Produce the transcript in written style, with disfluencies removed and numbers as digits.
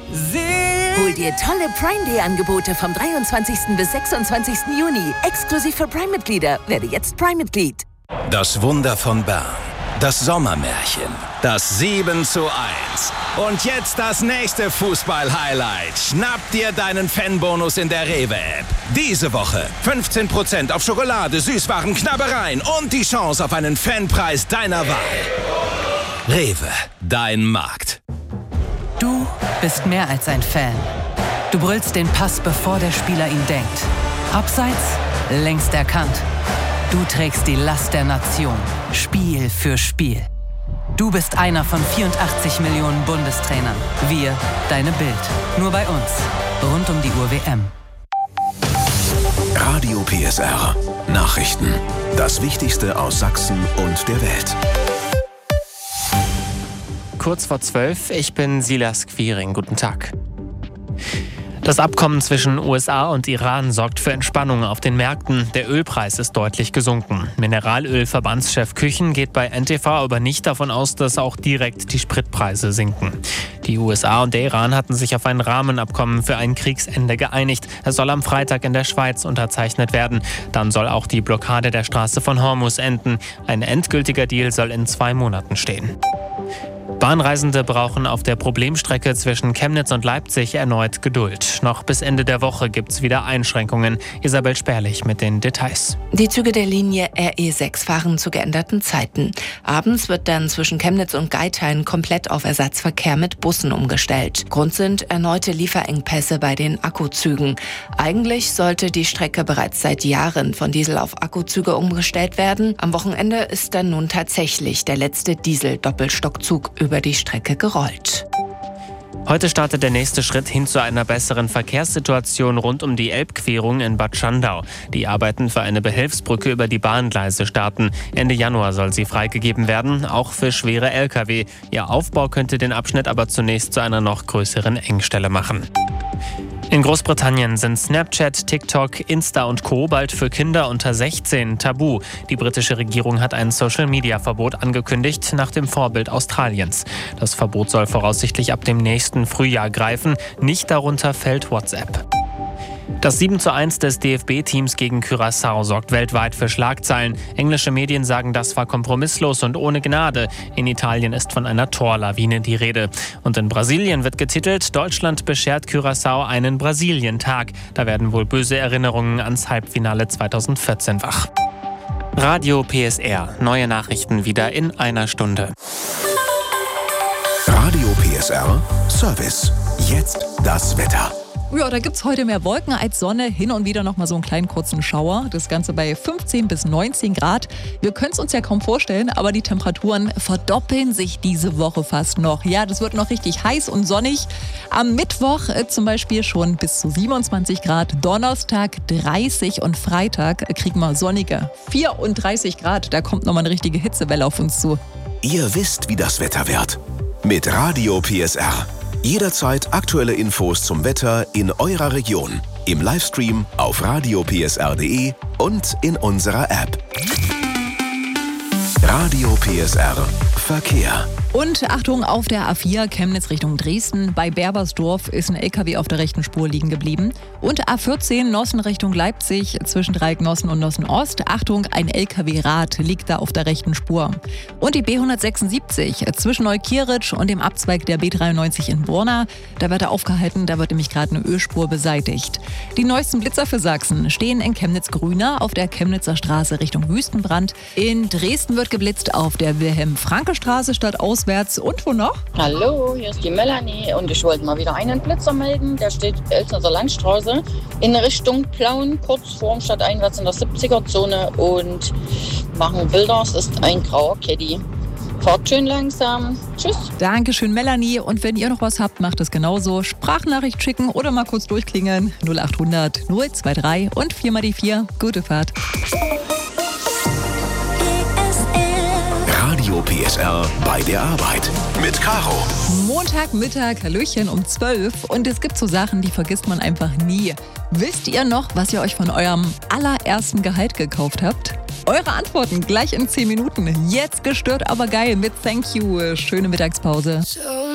Hol dir tolle Prime-Day-Angebote vom 23. bis 26. Juni. Exklusiv für Prime-Mitglieder. Werde jetzt Prime-Mitglied. Das Wunder von Bern. Das Sommermärchen. Das 7:1. Und jetzt das nächste Fußball-Highlight. Schnapp dir deinen Fanbonus in der Rewe-App. Diese Woche 15% auf Schokolade, Süßwaren, Knabbereien und die Chance auf einen Fanpreis deiner Wahl. Rewe, dein Markt. Du bist mehr als ein Fan. Du brüllst den Pass, bevor der Spieler ihn denkt. Abseits, längst erkannt. Du trägst die Last der Nation, Spiel für Spiel. Du bist einer von 84 Millionen Bundestrainern. Wir, deine Bild. Nur bei uns. Rund um die Uhr WM. Radio PSR. Nachrichten. Das Wichtigste aus Sachsen und der Welt. Kurz vor 12, ich bin Silas Quiring. Guten Tag. Das Abkommen zwischen USA und Iran sorgt für Entspannung auf den Märkten. Der Ölpreis ist deutlich gesunken. Mineralölverbandschef Küchen geht bei NTV aber nicht davon aus, dass auch direkt die Spritpreise sinken. Die USA und der Iran hatten sich auf ein Rahmenabkommen für ein Kriegsende geeinigt. Es soll am Freitag in der Schweiz unterzeichnet werden. Dann soll auch die Blockade der Straße von Hormuz enden. Ein endgültiger Deal soll in 2 Monaten stehen. Bahnreisende brauchen auf der Problemstrecke zwischen Chemnitz und Leipzig erneut Geduld. Noch bis Ende der Woche gibt es wieder Einschränkungen. Isabel Sperlich mit den Details. Die Züge der Linie RE6 fahren zu geänderten Zeiten. Abends wird dann zwischen Chemnitz und Geithain komplett auf Ersatzverkehr mit Bussen umgestellt. Grund sind erneute Lieferengpässe bei den Akkuzügen. Eigentlich sollte die Strecke bereits seit Jahren von Diesel auf Akkuzüge umgestellt werden. Am Wochenende ist dann nun tatsächlich der letzte Diesel-Doppelstockzug über die Strecke gerollt. Heute startet der nächste Schritt hin zu einer besseren Verkehrssituation rund um die Elbquerung in Bad Schandau. Die Arbeiten für eine Behelfsbrücke über die Bahngleise starten. Ende Januar soll sie freigegeben werden, auch für schwere Lkw. Ihr Aufbau könnte den Abschnitt aber zunächst zu einer noch größeren Engstelle machen. In Großbritannien sind Snapchat, TikTok, Insta und Co. bald für Kinder unter 16 tabu. Die britische Regierung hat ein Social-Media-Verbot angekündigt, nach dem Vorbild Australiens. Das Verbot soll voraussichtlich ab dem nächsten Frühjahr greifen. Nicht darunter fällt WhatsApp. Das 7:1 des DFB-Teams gegen Curaçao sorgt weltweit für Schlagzeilen. Englische Medien sagen, das war kompromisslos und ohne Gnade. In Italien ist von einer Torlawine die Rede. Und in Brasilien wird getitelt, Deutschland beschert Curaçao einen Brasilientag. Da werden wohl böse Erinnerungen ans Halbfinale 2014 wach. Radio PSR. Neue Nachrichten wieder in einer Stunde. Radio PSR Service. Jetzt das Wetter. Ja, da gibt's heute mehr Wolken als Sonne, hin und wieder noch mal so einen kleinen kurzen Schauer. Das Ganze bei 15 bis 19 Grad. Wir können es uns ja kaum vorstellen, aber die Temperaturen verdoppeln sich diese Woche fast noch. Ja, das wird noch richtig heiß und sonnig. Am Mittwoch zum Beispiel schon bis zu 27 Grad, Donnerstag 30 und Freitag kriegen wir sonnige 34 Grad. Da kommt nochmal eine richtige Hitzewelle auf uns zu. Ihr wisst, wie das Wetter wird. Mit Radio PSR. Jederzeit aktuelle Infos zum Wetter in eurer Region. Im Livestream auf radiopsr.de und in unserer App. Radio PSR Verkehr. Und Achtung, auf der A4 Chemnitz Richtung Dresden. Bei Berbersdorf ist ein LKW auf der rechten Spur liegen geblieben. Und A14 Nossen Richtung Leipzig zwischen Dreieck Nossen und Nossen Ost. Achtung, ein LKW-Rad liegt da auf der rechten Spur. Und die B176 zwischen Neukieritsch und dem Abzweig der B93 in Borna. Da wird er aufgehalten, da wird nämlich gerade eine Ölspur beseitigt. Die neuesten Blitzer für Sachsen stehen in Chemnitz-Grüner auf der Chemnitzer Straße Richtung Wüstenbrand. In Dresden wird geblitzt auf der Wilhelm-Franke-Straße statt auswärts. Und wo noch? Hallo, hier ist die Melanie und ich wollte mal wieder einen Blitzer melden. Der steht Elsner Landstraße in Richtung Plauen, kurz vorm Stadteinwärts in der 70er-Zone und machen Bilder. Es ist ein grauer Caddy. Fahrt schön langsam. Tschüss. Dankeschön, Melanie. Und wenn ihr noch was habt, macht es genauso. Sprachnachricht schicken oder mal kurz durchklingeln. 0800 023 und 4 mal die 4. Gute Fahrt. Radio PSR bei der Arbeit mit Caro. Montagmittag, Hallöchen um 12. Und es gibt so Sachen, die vergisst man einfach nie. Wisst ihr noch, was ihr euch von eurem allerersten Gehalt gekauft habt? Eure Antworten gleich in 10 Minuten. Jetzt gestört, aber geil mit Thank You. Schöne Mittagspause.